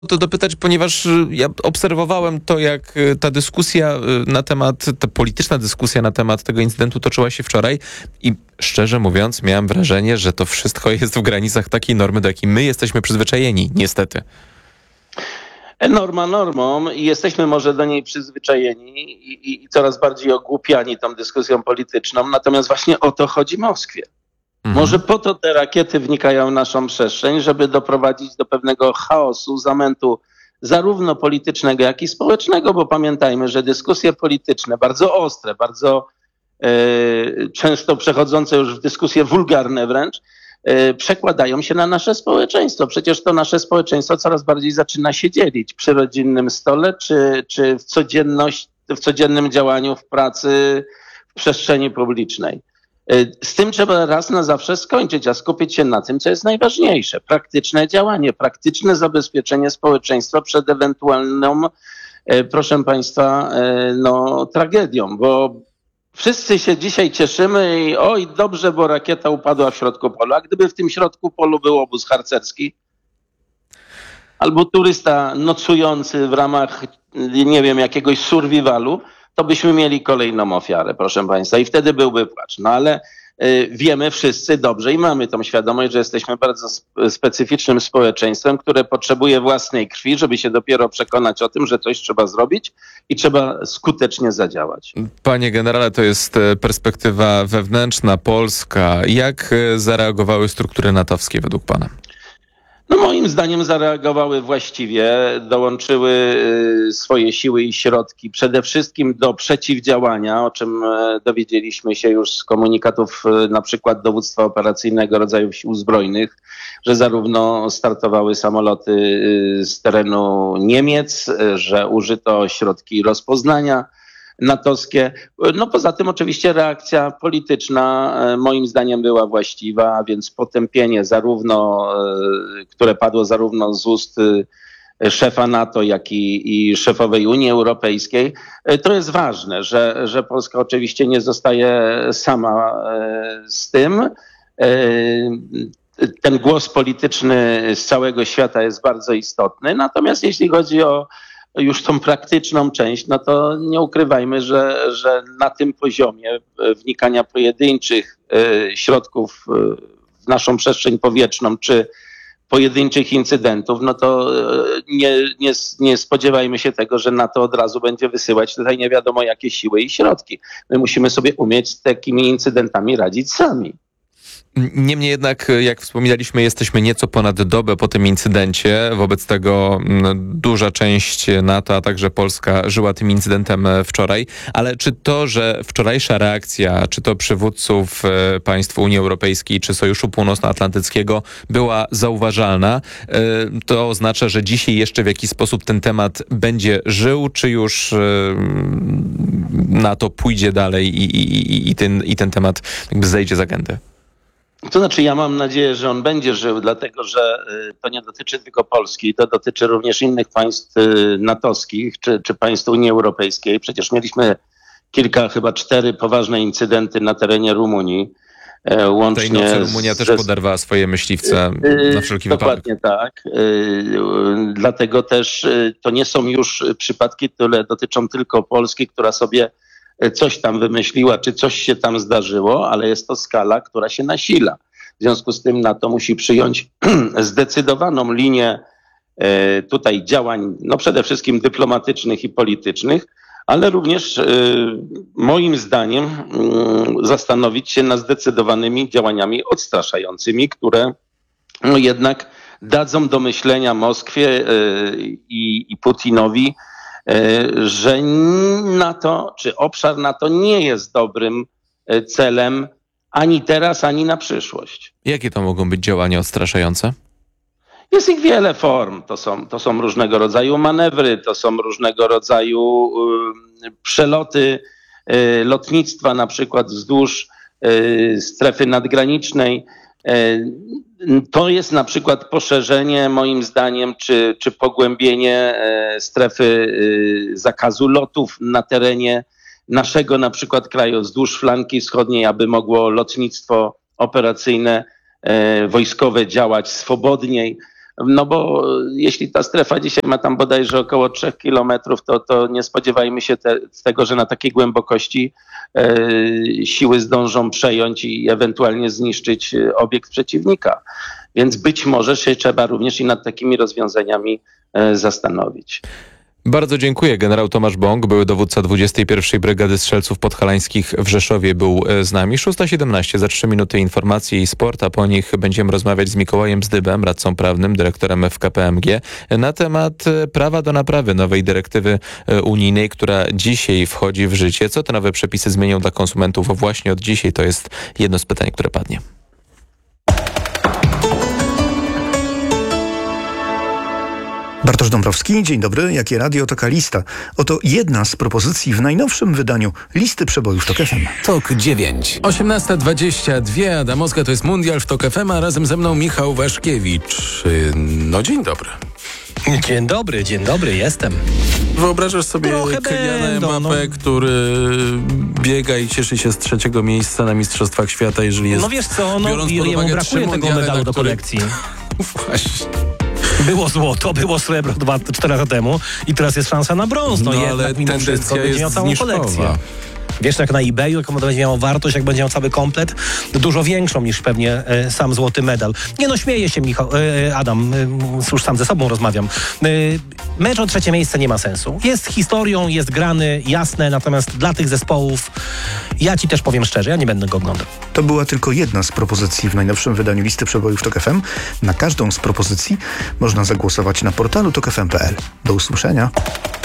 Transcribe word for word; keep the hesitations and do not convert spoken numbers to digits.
to dopytać, ponieważ ja obserwowałem to, jak ta dyskusja na temat, ta polityczna dyskusja na temat tego incydentu toczyła się wczoraj i szczerze mówiąc miałem wrażenie, że to wszystko jest w granicach takiej normy, do jakiej my jesteśmy przyzwyczajeni, niestety. Norma normą i jesteśmy może do niej przyzwyczajeni i, i, i coraz bardziej ogłupiani tą dyskusją polityczną, natomiast właśnie o to chodzi Moskwie. Mhm. Może po to te rakiety wnikają w naszą przestrzeń, żeby doprowadzić do pewnego chaosu, zamętu zarówno politycznego, jak i społecznego, bo pamiętajmy, że dyskusje polityczne, bardzo ostre, bardzo e, często przechodzące już w dyskusje wulgarne wręcz, e, przekładają się na nasze społeczeństwo. Przecież to nasze społeczeństwo coraz bardziej zaczyna się dzielić przy rodzinnym stole, czy, czy w codzienność, w codziennym działaniu, w pracy, w przestrzeni publicznej. Z tym trzeba raz na zawsze skończyć, a skupić się na tym, co jest najważniejsze. Praktyczne działanie, praktyczne zabezpieczenie społeczeństwa przed ewentualną, proszę państwa, no, tragedią, bo wszyscy się dzisiaj cieszymy i oj, dobrze, bo rakieta upadła w środku polu. A gdyby w tym środku polu był obóz harcerski albo turysta nocujący w ramach, nie wiem, jakiegoś survivalu, to byśmy mieli kolejną ofiarę, proszę państwa, i wtedy byłby płacz. No ale y, wiemy wszyscy dobrze i mamy tą świadomość, że jesteśmy bardzo specyficznym społeczeństwem, które potrzebuje własnej krwi, żeby się dopiero przekonać o tym, że coś trzeba zrobić i trzeba skutecznie zadziałać. Panie generale, to jest perspektywa wewnętrzna, polska. Jak zareagowały struktury natowskie według pana? No moim zdaniem zareagowały właściwie, dołączyły swoje siły i środki przede wszystkim do przeciwdziałania, o czym dowiedzieliśmy się już z komunikatów na przykład dowództwa operacyjnego rodzajów sił zbrojnych, że zarówno startowały samoloty z terenu Niemiec, że użyto środki rozpoznania natowskie. No poza tym oczywiście reakcja polityczna moim zdaniem była właściwa, a więc potępienie zarówno, które padło zarówno z ust szefa NATO, jak i, i szefowej Unii Europejskiej. To jest ważne, że, że Polska oczywiście nie zostaje sama z tym. Ten głos polityczny z całego świata jest bardzo istotny. Natomiast jeśli chodzi o już tą praktyczną część, no to nie ukrywajmy, że, że na tym poziomie wnikania pojedynczych środków w naszą przestrzeń powietrzną, czy pojedynczych incydentów, no to nie, nie, nie spodziewajmy się tego, że NATO od razu będzie wysyłać tutaj nie wiadomo jakie siły i środki. My musimy sobie umieć z takimi incydentami radzić sami. Niemniej jednak, jak wspominaliśmy, jesteśmy nieco ponad dobę po tym incydencie. Wobec tego duża część NATO, a także Polska żyła tym incydentem wczoraj. Ale czy to, że wczorajsza reakcja, czy to przywódców państw Unii Europejskiej, czy Sojuszu Północnoatlantyckiego była zauważalna, to oznacza, że dzisiaj jeszcze w jakiś sposób ten temat będzie żył, czy już NATO pójdzie dalej i, i, i, ten, i ten temat jakby zejdzie z agendy? To znaczy ja mam nadzieję, że on będzie żył, dlatego że to nie dotyczy tylko Polski, to dotyczy również innych państw natowskich czy, czy państw Unii Europejskiej. Przecież mieliśmy kilka, chyba cztery poważne incydenty na terenie Rumunii. Łącznie tej nocy Rumunia też ze... poderwała swoje myśliwce na wszelki Dokładnie wypadek. tak. Dlatego też to nie są już przypadki, które dotyczą tylko Polski, która sobie coś tam wymyśliła, czy coś się tam zdarzyło, ale jest to skala, która się nasila. W związku z tym NATO musi przyjąć zdecydowaną linię tutaj działań, no przede wszystkim dyplomatycznych i politycznych, ale również moim zdaniem zastanowić się nad zdecydowanymi działaniami odstraszającymi, które no jednak dadzą do myślenia Moskwie i, i Putinowi, że NATO, czy obszar NATO nie jest dobrym celem ani teraz, ani na przyszłość. Jakie to mogą być działania odstraszające? Jest ich wiele form. To są, to są różnego rodzaju manewry, to są różnego rodzaju y, przeloty y, lotnictwa, na przykład wzdłuż y, strefy nadgranicznej. Y, To jest na przykład poszerzenie, moim zdaniem, czy, czy pogłębienie strefy zakazu lotów na terenie naszego na przykład kraju wzdłuż flanki wschodniej, aby mogło lotnictwo operacyjne, wojskowe działać swobodniej. no bo jeśli ta strefa dzisiaj ma tam bodajże około trzech kilometrów, to, to nie spodziewajmy się te, tego, że na takiej głębokości e, siły zdążą przejąć i ewentualnie zniszczyć obiekt przeciwnika. Więc być może się trzeba również i nad takimi rozwiązaniami e, zastanowić. Bardzo dziękuję. Generał Tomasz Bąk, były dowódca dwudziestej pierwszej Brygady Strzelców Podhalańskich w Rzeszowie, był z nami. szósta siedemnaście, za trzy minuty informacje i sport, a po nich będziemy rozmawiać z Mikołajem Zdybem, radcą prawnym, dyrektorem F K P M G, na temat prawa do naprawy, nowej dyrektywy unijnej, która dzisiaj wchodzi w życie. Co te nowe przepisy zmienią dla konsumentów właśnie od dzisiaj? To jest jedno z pytań, które padnie. Bartosz Dąbrowski, dzień dobry. Jakie radio, taka lista. Oto jedna z propozycji w najnowszym wydaniu listy przebojów TOK F M. TOK dziewięć. osiemnasta dwadzieścia dwa, Adamowska, to jest Mundial w TOK F M, a razem ze mną Michał Waszkiewicz. No dzień dobry. Dzień dobry, dzień dobry, jestem. Wyobrażasz sobie Trochę Kyliana będą, Mbappé, no. który biega i cieszy się z trzeciego miejsca na Mistrzostwach Świata, jeżeli jest... No wiesz co, no, biorąc pod jemu uwagę brakuje trzy tego mundiale, medalu na do który- kolekcji. Właśnie. Było złoto, było srebro dwa, cztery lata temu i teraz jest szansa na brąz. No, No, jednak ale mimo wszystko tendencja będzie miał jest całą zniżkowa. kolekcję. Wiesz, jak na eBayu, jaką to będzie miało wartość, jak będzie miał cały komplet, dużo większą niż pewnie e, sam złoty medal. Nie no, śmieję się, Michał, e, Adam, e, już sam ze sobą rozmawiam. E, mecz o trzecie miejsce nie ma sensu. Jest historią, jest grany, jasne, natomiast dla tych zespołów, ja ci też powiem szczerze, ja nie będę go oglądał. To była tylko jedna z propozycji w najnowszym wydaniu listy przebojów TOK F M. Na każdą z propozycji można zagłosować na portalu tok f m kropka p l. Do usłyszenia.